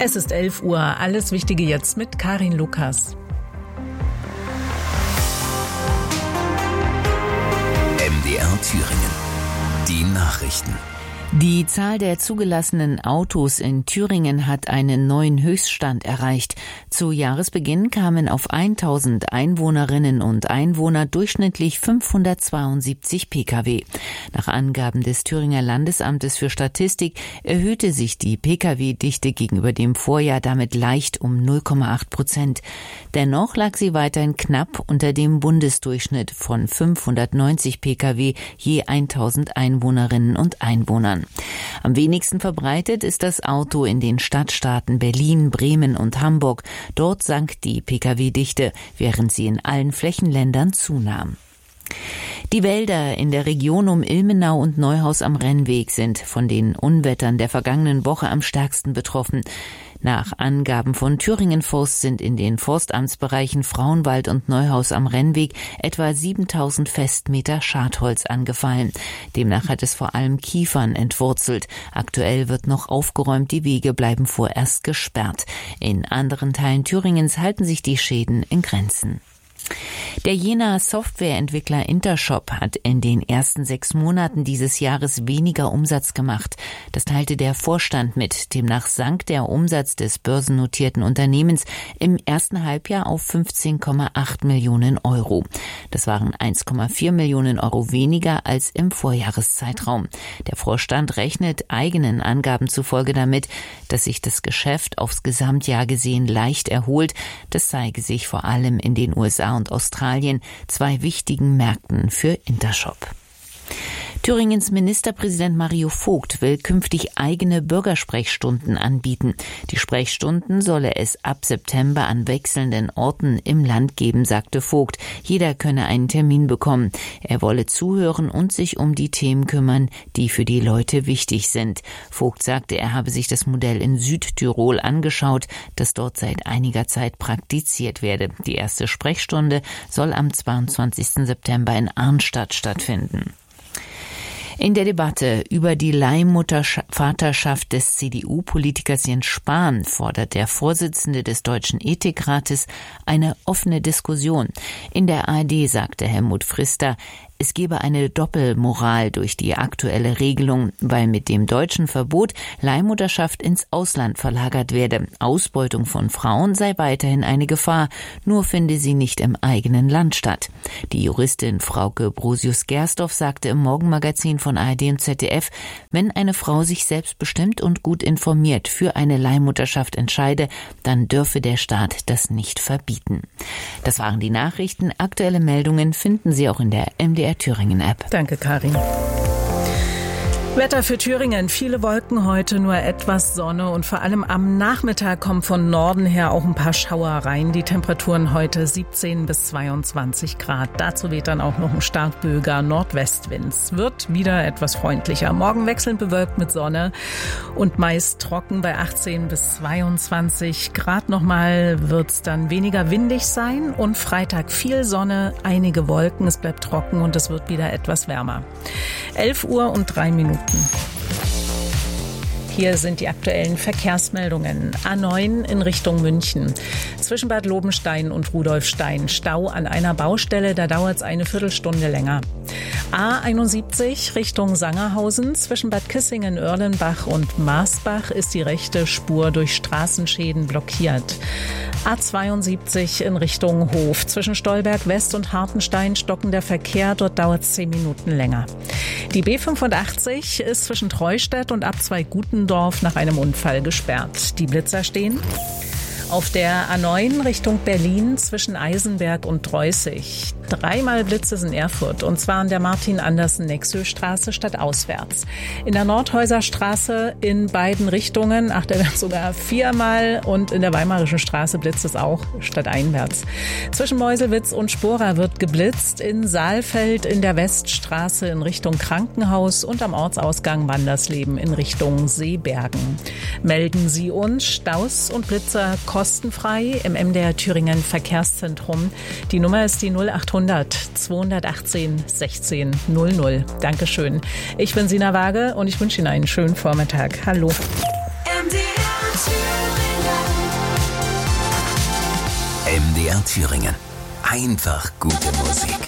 Es ist 11 Uhr. Alles Wichtige jetzt mit Karin Lukas. MDR Thüringen. Die Nachrichten. Die Zahl der zugelassenen Autos in Thüringen hat einen neuen Höchststand erreicht. Zu Jahresbeginn kamen auf 1000 Einwohnerinnen und Einwohner durchschnittlich 572 Pkw. Nach Angaben des Thüringer Landesamtes für Statistik erhöhte sich die Pkw-Dichte gegenüber dem Vorjahr damit leicht um 0,8%. Dennoch lag sie weiterhin knapp unter dem Bundesdurchschnitt von 590 Pkw je 1000 Einwohnerinnen und Einwohnern. Am wenigsten verbreitet ist das Auto in den Stadtstaaten Berlin, Bremen und Hamburg. Dort sank die Pkw-Dichte, während sie in allen Flächenländern zunahm. Die Wälder in der Region um Ilmenau und Neuhaus am Rennweg sind von den Unwettern der vergangenen Woche am stärksten betroffen. Nach Angaben von Thüringen Forst sind in den Forstamtsbereichen Frauenwald und Neuhaus am Rennweg etwa 7000 Festmeter Schadholz angefallen. Demnach hat es vor allem Kiefern entwurzelt. Aktuell wird noch aufgeräumt, die Wege bleiben vorerst gesperrt. In anderen Teilen Thüringens halten sich die Schäden in Grenzen. Der Jenaer Softwareentwickler Intershop hat in den ersten 6 Monaten dieses Jahres weniger Umsatz gemacht. Das teilte der Vorstand mit. Demnach sank der Umsatz des börsennotierten Unternehmens im ersten Halbjahr auf 15,8 Millionen Euro. Das waren 1,4 Millionen Euro weniger als im Vorjahreszeitraum. Der Vorstand rechnet eigenen Angaben zufolge damit, dass sich das Geschäft aufs Gesamtjahr gesehen leicht erholt. Das zeige sich vor allem in den USA und Australien, 2 wichtigen Märkten für Intershop. Thüringens Ministerpräsident Mario Vogt will künftig eigene Bürgersprechstunden anbieten. Die Sprechstunden solle es ab September an wechselnden Orten im Land geben, sagte Vogt. Jeder könne einen Termin bekommen. Er wolle zuhören und sich um die Themen kümmern, die für die Leute wichtig sind. Vogt sagte, er habe sich das Modell in Südtirol angeschaut, das dort seit einiger Zeit praktiziert werde. Die erste Sprechstunde soll am 22. September in Arnstadt stattfinden. In der Debatte über die Leihmuttervaterschaft des CDU-Politikers Jens Spahn fordert der Vorsitzende des Deutschen Ethikrates eine offene Diskussion. In der ARD sagte Helmut Frister, es gebe eine Doppelmoral durch die aktuelle Regelung, weil mit dem deutschen Verbot Leihmutterschaft ins Ausland verlagert werde. Ausbeutung von Frauen sei weiterhin eine Gefahr, nur finde sie nicht im eigenen Land statt. Die Juristin Frauke Brosius-Gersdorf sagte im Morgenmagazin von ARD und ZDF, wenn eine Frau sich selbstbestimmt und gut informiert für eine Leihmutterschaft entscheide, dann dürfe der Staat das nicht verbieten. Das waren die Nachrichten. Aktuelle Meldungen finden Sie auch in der MDR Thüringen App. Danke, Karin. Wetter für Thüringen. Viele Wolken heute, nur etwas Sonne und vor allem am Nachmittag kommen von Norden her auch ein paar Schauer rein. Die Temperaturen heute 17 bis 22 Grad. Dazu weht dann auch noch ein starkböiger Nordwestwind. Es wird wieder etwas freundlicher. Morgen wechselnd bewölkt mit Sonne und meist trocken bei 18 bis 22 Grad. Nochmal wird es dann weniger windig sein und Freitag viel Sonne, einige Wolken. Es bleibt trocken und es wird wieder etwas wärmer. 11 Uhr und 3 Minuten. Hier sind die aktuellen Verkehrsmeldungen. A9 in Richtung München. Zwischen Bad Lobenstein und Rudolfstein Stau an einer Baustelle, da dauert es eine Viertelstunde länger. A71 Richtung Sangerhausen. Zwischen Bad Kissingen, Erlenbach und Marsbach ist die rechte Spur durch Straßenschäden blockiert. A72 in Richtung Hof. Zwischen Stolberg West und Hartenstein stockender Verkehr. Dort dauert es 10 Minuten länger. Die B85 ist zwischen Treustadt und Abzweig Gutendorf nach einem Unfall gesperrt. Die Blitzer stehen auf der A9 Richtung Berlin zwischen Eisenberg und Dreußig. 3-mal Blitze in Erfurt, und zwar an der Martin-Andersen-Nexö-Straße stadtauswärts. In der Nordhäuser Straße in beiden Richtungen, sogar 4-mal, und in der Weimarischen Straße blitzt es auch stadteinwärts. Zwischen Meuselwitz und Spora wird geblitzt, in Saalfeld in der Weststraße in Richtung Krankenhaus und am Ortsausgang Wandersleben in Richtung Seebergen. Melden Sie uns Staus und Blitzer kostenfrei im MDR Thüringen Verkehrszentrum. Die Nummer ist die 0800 218 16 00. Dankeschön. Ich bin Sina Waage und ich wünsche Ihnen einen schönen Vormittag. Hallo. MDR Thüringen. MDR Thüringen. Einfach gute Musik.